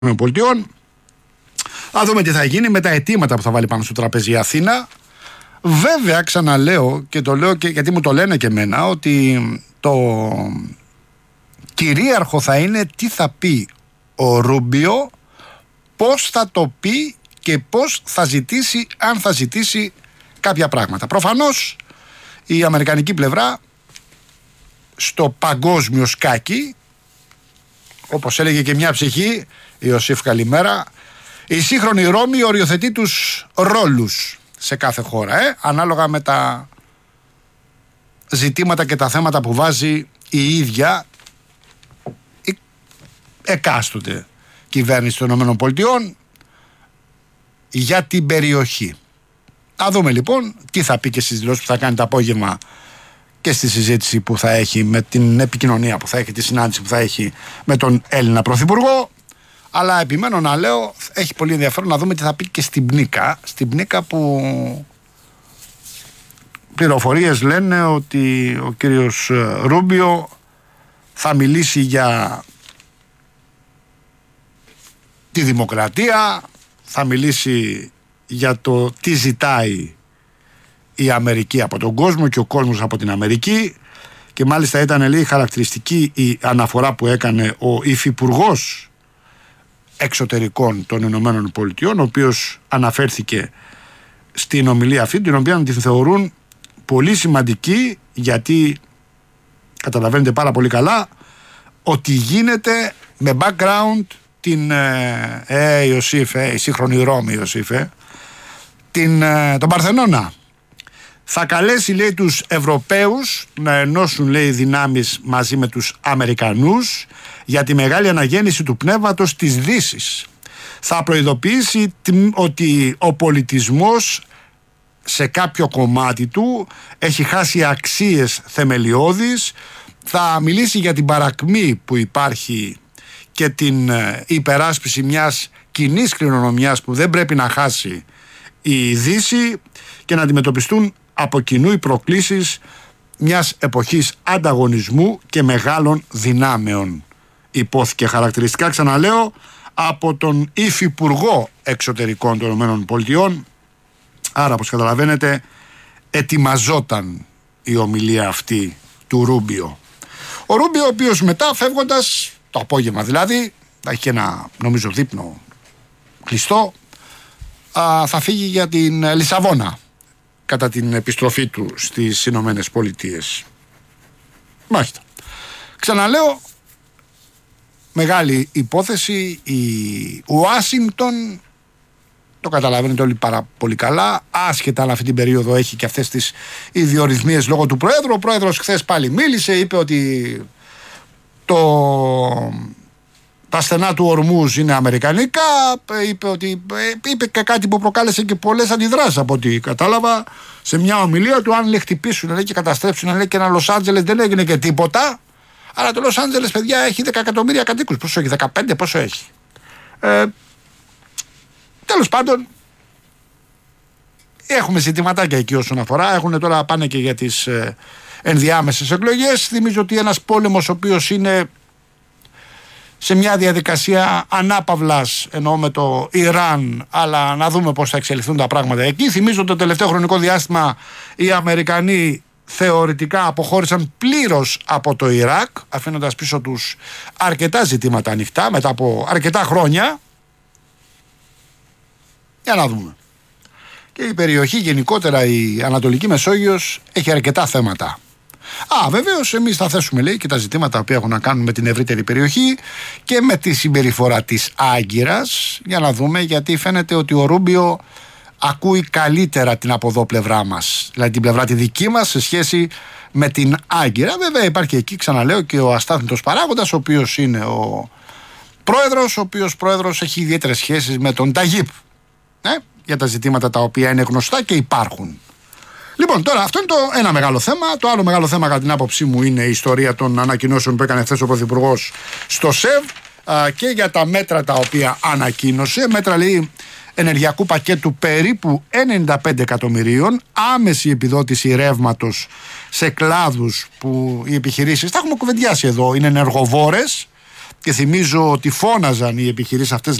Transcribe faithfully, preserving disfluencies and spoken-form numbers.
ΗΠΑ. Θα δούμε τι θα γίνει με τα αιτήματα που θα βάλει πάνω στο τραπέζι η Αθήνα. Βέβαια, ξαναλέω και το λέω και γιατί μου το λένε και εμένα, ότι το κυρίαρχο θα είναι τι θα πει ο Ρούμπιο, πώς θα το πει και πώς θα ζητήσει, αν θα ζητήσει κάποια πράγματα. Προφανώς η αμερικανική πλευρά στο παγκόσμιο σκάκι, όπως έλεγε και μια ψυχή, Ιωσήφ καλημέρα, η σύγχρονη Ρώμη οριοθετεί τους ρόλους σε κάθε χώρα, ε, ανάλογα με τα ζητήματα και τα θέματα που βάζει η ίδια η εκάστοτε κυβέρνηση των ΗΠΑ για την περιοχή. Θα δούμε λοιπόν τι θα πει και στις δηλώσεις που θα κάνει το απόγευμα και στη συζήτηση που θα έχει, με την επικοινωνία που θα έχει, τη συνάντηση που θα έχει με τον Έλληνα Πρωθυπουργό. Αλλά επιμένω να λέω, έχει πολύ ενδιαφέρον να δούμε τι θα πει και στην Πνίκα. Στην Πνίκα που πληροφορίες λένε ότι ο κύριος Ρούμπιο θα μιλήσει για τη δημοκρατία, θα μιλήσει για το τι ζητάει η Αμερική από τον κόσμο και ο κόσμος από την Αμερική, και μάλιστα ήταν λίγο χαρακτηριστική η αναφορά που έκανε ο υφυπουργός εξωτερικών των Ηνωμένων Πολιτειών, ο οποίος αναφέρθηκε στην ομιλία αυτή, την οποία την θεωρούν πολύ σημαντική, γιατί καταλαβαίνετε πάρα πολύ καλά ότι γίνεται με background την ε, ε Ιωσήφ, ε, η σύγχρονη Ρώμη Ιωσήφ, ε, την, ε, τον Παρθενώνα. Θα καλέσει, λέει, τους Ευρωπαίους να ενώσουν, λέει, δυνάμεις μαζί με τους Αμερικανούς για τη μεγάλη αναγέννηση του πνεύματος της Δύσης. Θα προειδοποιήσει ότι ο πολιτισμός σε κάποιο κομμάτι του έχει χάσει αξίες θεμελιώδεις. Θα μιλήσει για την παρακμή που υπάρχει και την υπεράσπιση μιας κοινής κληρονομιάς που δεν πρέπει να χάσει η Δύση και να αντιμετωπιστούν από κοινού οι προκλήσεις μιας εποχής ανταγωνισμού και μεγάλων δυνάμεων. Υπόθηκε χαρακτηριστικά, ξαναλέω, από τον υφυπουργό εξωτερικών των ΗΠΑ. Άρα, όπως καταλαβαίνετε, ετοιμαζόταν η ομιλία αυτή του Ρούμπιο. Ο Ρούμπιο, ο οποίος μετά, φεύγοντας το απόγευμα δηλαδή, θα έχει ένα, νομίζω, δείπνο κλειστό, α, θα φύγει για την Λισαβόνα κατά την επιστροφή του στις Ηνωμένες Πολιτείες. Μάλιστα. Ξαναλέω, μεγάλη υπόθεση. Η Ουάσιγκτον, το καταλαβαίνετε όλοι πάρα πολύ καλά, άσχετα αν αυτή την περίοδο έχει και αυτές τις ιδιορυθμίες λόγω του Πρόεδρου. Ο Πρόεδρος χθες πάλι μίλησε, είπε ότι το... τα στενά του Ορμούζ είναι αμερικανικά, είπε, ότι... είπε και κάτι που προκάλεσε και πολλές αντιδράσεις από ό,τι κατάλαβα σε μια ομιλία του. Αν λέει χτυπήσουν, λέει, και καταστρέψουν, λέει, και ένα Λος Άντζελες, δεν έγινε και τίποτα. Αλλά το Λος Άντζελες, παιδιά, έχει δέκα εκατομμύρια κατοίκους. Πόσο έχει, δεκαπέντε, πόσο έχει. Ε, τέλος πάντων, έχουμε ζητηματάκια εκεί όσον αφορά. Έχουν τώρα, πάνε και για τις ε, ενδιάμεσες εκλογές. Θυμίζω ότι ένας πόλεμος ο οποίος είναι σε μια διαδικασία ανάπαυλας, εννοώ με το Ιράν, αλλά να δούμε πώς θα εξελιχθούν τα πράγματα εκεί. Θυμίζω ότι το τελευταίο χρονικό διάστημα οι Αμερικανοί θεωρητικά αποχώρησαν πλήρως από το Ιράκ, αφήνοντας πίσω τους αρκετά ζητήματα ανοιχτά μετά από αρκετά χρόνια. Για να δούμε. Και η περιοχή γενικότερα, η Ανατολική Μεσόγειος, έχει αρκετά θέματα. Α, βεβαίως εμείς θα θέσουμε, λέει, και τα ζητήματα που έχουν να κάνουν με την ευρύτερη περιοχή και με τη συμπεριφορά της Άγκυρας, για να δούμε, γιατί φαίνεται ότι ο Ρούμπιο ακούει καλύτερα την από εδώ πλευρά μας, δηλαδή την πλευρά τη δική μας σε σχέση με την Άγκυρα. Βέβαια υπάρχει εκεί, ξαναλέω, και ο αστάθμητος παράγοντας, ο οποίος είναι ο πρόεδρος, ο οποίος πρόεδρος έχει ιδιαίτερες σχέσεις με τον Ταγίπ, ε, για τα ζητήματα τα οποία είναι γνωστά και υπάρχουν. Λοιπόν, τώρα αυτό είναι το ένα μεγάλο θέμα. Το άλλο μεγάλο θέμα, κατά την άποψή μου, είναι η ιστορία των ανακοινώσεων που έκανε χθες ο Πρωθυπουργός στο ΣΕΒ α, και για τα μέτρα τα οποία ανακοίνωσε. Μέτρα, λέει, ενεργειακού πακέτου περίπου ενενήντα πέντε εκατομμυρίων, άμεση επιδότηση ρεύματος σε κλάδους που οι επιχειρήσεις, τα έχουμε κουβεντιάσει εδώ, είναι ενεργοβόρες Και θυμίζω ότι φώναζαν οι επιχειρήσεις αυτές